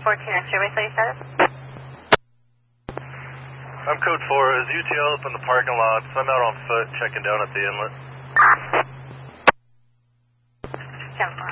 14 X-ray, say status. I'm code 4. Is UTL up in the parking lot? So I'm out on foot checking down at the inlet. 10-4.